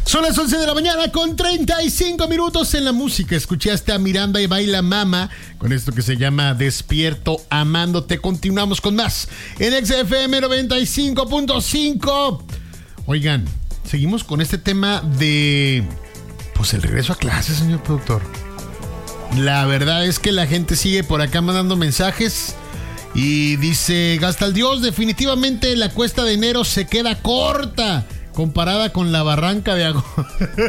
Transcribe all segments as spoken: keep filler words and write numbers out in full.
Son las once de la mañana con treinta y cinco minutos en la música. Escuchaste a Miranda y Baila Mama con esto que se llama Despierto Amándote. Continuamos con más en X F M noventa y cinco punto cinco. Oigan, seguimos con este tema de pues el regreso a clases, señor productor. La verdad es que la gente sigue por acá mandando mensajes y dice: Gasta el Dios, definitivamente la cuesta de enero se queda corta comparada con la barranca de agosto.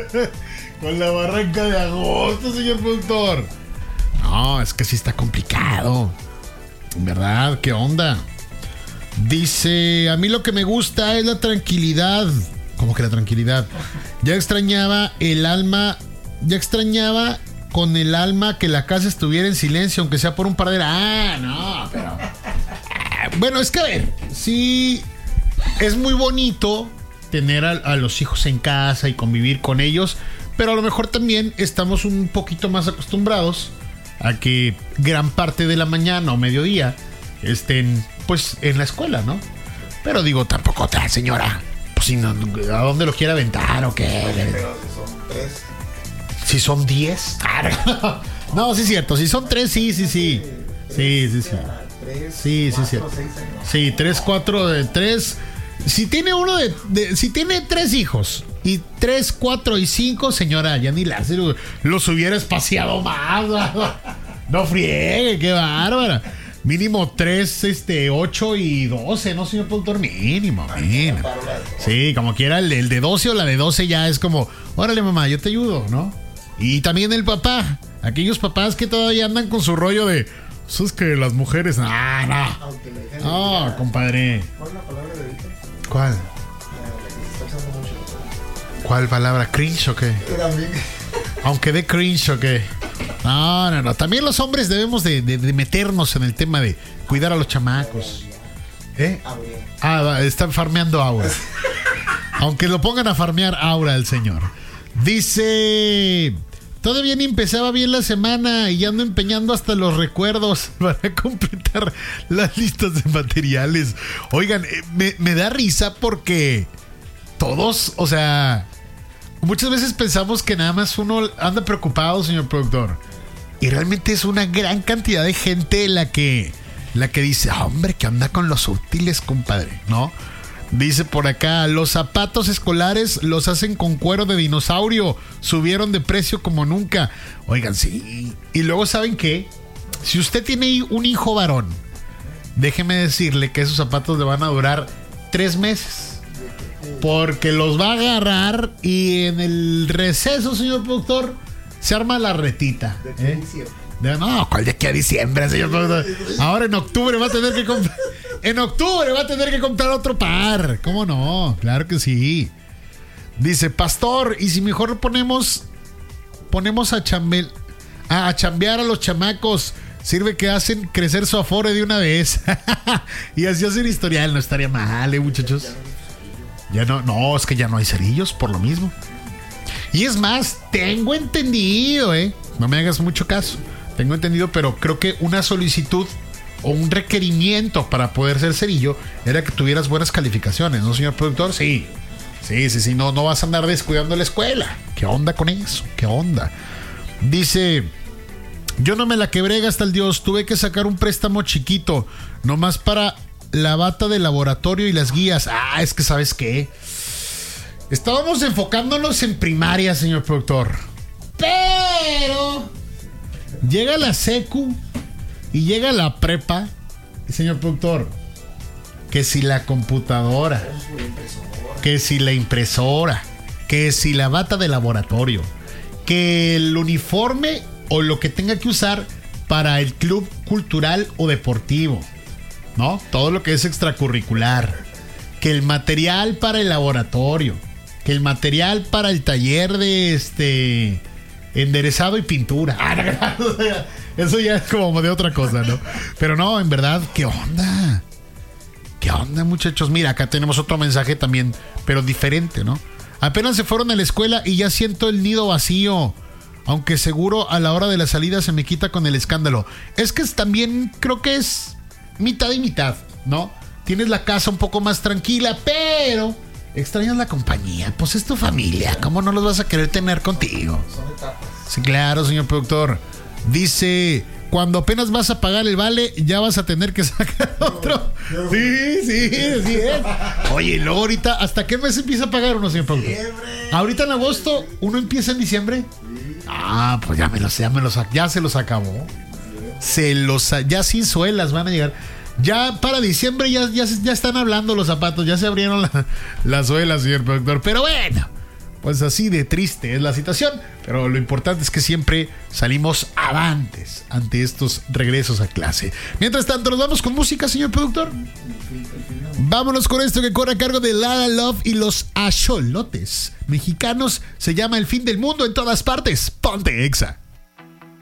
Con la barranca de agosto, señor productor. No, es que sí está complicado. ¿Verdad? ¿Qué onda? Dice: a mí lo que me gusta es la tranquilidad. ¿Cómo que la tranquilidad? Ya extrañaba el alma. Ya extrañaba con el alma que la casa estuviera en silencio, aunque sea por un par de... Ah, no, pero... Bueno, es que a ver, sí, es muy bonito tener a, a los hijos en casa y convivir con ellos, pero a lo mejor también estamos un poquito más acostumbrados a que gran parte de la mañana o mediodía estén pues en la escuela, ¿no? Pero digo, tampoco otra señora, pues si no, ¿a dónde lo quiere aventar o qué? Pero si son tres. Si son diez. No, sí es cierto, si son tres, sí, sí, sí. Sí, sí, sí. Sí, sí, sí. Sí, tres, cuatro, tres. Si tiene uno de, de, si tiene tres hijos y tres, cuatro y cinco, señora, ya ni las los hubiera espaciado más. No friegue, qué bárbara. Mínimo tres, este, ocho y doce, ¿no, señor productor? Mínimo, mínimo. Sí, como quiera, el, el de doce o la de doce ya es como, órale mamá, yo te ayudo, ¿no? Y también el papá, aquellos papás que todavía andan con su rollo de, eso es que las mujeres, ah, no. No, compadre. ¿Cuál es la palabra de ahorita? ¿Cuál? La que se está usando mucho. ¿Cuál palabra? ¿Cringe o qué? Aunque de cringe o qué. No, no, no. También los hombres debemos de, de, de meternos en el tema de cuidar a los chamacos. ¿Eh? Ah, están farmeando aura. Aunque lo pongan a farmear aura el señor. Dice: todavía ni empezaba bien la semana y ya ando empeñando hasta los recuerdos para completar las listas de materiales. Oigan, me, me da risa porque todos, o sea, muchas veces pensamos que nada más uno anda preocupado, señor productor. Y realmente es una gran cantidad de gente la que, la que dice, ah, hombre, que anda con los útiles, compadre, ¿no? Dice por acá: los zapatos escolares los hacen con cuero de dinosaurio. Subieron de precio como nunca. Oigan, sí. Y luego, ¿saben qué? Si usted tiene un hijo varón, déjeme decirle que esos zapatos le van a durar tres meses. Porque los va a agarrar y en el receso, señor productor, se arma la retita. ¿Eh? De, no, ¿cuál de aquí a diciembre, señor productor? Ahora en octubre va a tener que comprar. En octubre va a tener que comprar otro par. ¿Cómo no? Claro que sí. Dice: pastor, ¿y si mejor ponemos ponemos a chambel a, a chambear a los chamacos? Sirve que hacen crecer su afore de una vez. Y así hacen historial. No estaría mal, ¿eh, muchachos? Ya no, no, es que ya no hay cerillos por lo mismo. Y es más, tengo entendido, ¿eh? No me hagas mucho caso. Tengo entendido, pero creo que una solicitud o un requerimiento para poder ser cerillo era que tuvieras buenas calificaciones, ¿no, señor productor? Sí, sí, sí, sí, no, no vas a andar descuidando la escuela. ¿Qué onda con eso? ¿Qué onda? Dice: yo no me la quebré, hasta el Dios, tuve que sacar un préstamo chiquito, nomás para la bata de laboratorio y las guías. Ah, es que ¿sabes qué? Estábamos enfocándonos en primaria, señor productor, pero llega la secu y llega la prepa, señor productor, que si la computadora, que si la impresora, que si la bata de laboratorio, que el uniforme o lo que tenga que usar para el club cultural o deportivo, ¿no? Todo lo que es extracurricular, que el material para el laboratorio, que el material para el taller de este enderezado y pintura. Ah, no, eso ya es como de otra cosa, ¿no? Pero no, en verdad, ¿qué onda? ¿Qué onda, muchachos? Mira, acá tenemos otro mensaje también, pero diferente, ¿no? Apenas se fueron a la escuela y ya siento el nido vacío. Aunque seguro a la hora de la salida se me quita con el escándalo. Es que es también, creo que es mitad y mitad, ¿no? Tienes la casa un poco más tranquila, pero extrañas la compañía. Pues es tu familia. ¿Cómo no los vas a querer tener contigo? Son etapas. Sí, claro, señor productor. Dice, cuando apenas vas a pagar el vale, ya vas a tener que sacar otro. Sí, sí, sí. ¿eh? Oye, y luego ahorita, ¿hasta qué mes empieza a pagar uno, señor productor? Ahorita en agosto, ¿uno empieza en diciembre? Ah, pues ya me los, ya me los, ya se los acabó. Se los, ya sin suelas van a llegar. Ya para diciembre ya, ya, ya están hablando los zapatos, ya se abrieron la, las suelas, señor productor. Pero bueno, pues así de triste es la situación. Pero lo importante es que siempre salimos avantes ante estos regresos a clase. Mientras tanto, nos vamos con música, señor productor. Vámonos con esto que corre a cargo de Lala Love y los Axolotes mexicanos. Se llama El Fin del Mundo en todas partes. Ponte Exa.